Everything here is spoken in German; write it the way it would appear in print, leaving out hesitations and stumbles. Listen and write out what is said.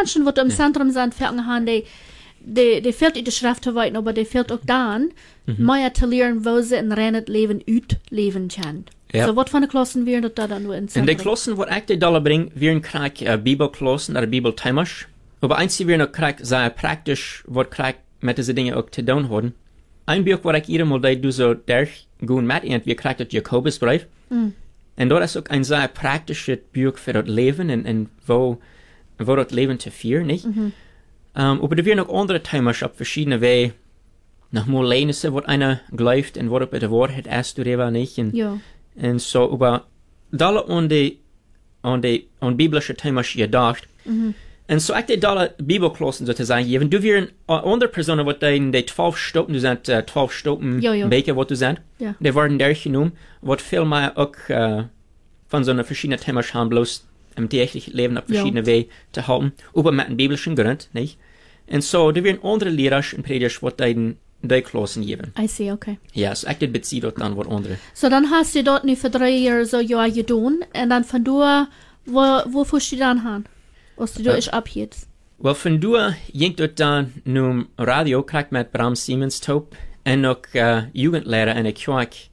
Menschen, die im Zentrum sind, haben, die fehlt in der Schrift zu weiten, aber die fehlt auch dann, mehr zu lernen, wo sie ein reines Leben ausleben können. Ja. So, was für eine Klassen wären das dann nur in Zentrum? En de klassen wat ik de dalle bring, wären krijg bibelklassen, oder bibelthema's. Aber eins, die wären auch krijg, sehr praktisch, wat krijg met deze dingen ook te doen hadden. Ein Buch, wat ik ieder mal deed, du so durchgehen mit, und wir krijgen das Jakobusbrief. En dat is ook een sehr praktisches Buch für das Leben, en wo das Leben te vieren, nicht? Aber da wären auch andere Thema's auf verschiedene Wege. Noch mal lenissen, wat einer glaubt, en wat op de Wahrheit ist, oder nicht? En so, über alle an biblische Themen gedacht. En so, ich die alle Bibelklassen sozusagen geben. Du wären andere Personen, die 12 Stunden, du sind 12 Stunden Wege, was du sind. Die werden durchgenommen, was viel mehr auch von so einer verschiedenen Themen haben, bloß im täglichen Leben auf verschiedene Wege zu halten. Aber mit einem biblischen Grund, nicht? Und so, da wären andere Lehrer und Prediger, was die Klassen geben. I see, okay. Ja, so ich beziehe dort dann was andere. So, dann hast du dort nicht für 3 Jahre so Jahr getan, und dann von da, wo fuhrst du dann hin? Was du ich ab jetzt? Wel, von da ging dort dann zum Radio, krijg met Bram Siemens Taub, en ook Jugendlehrer in de kerk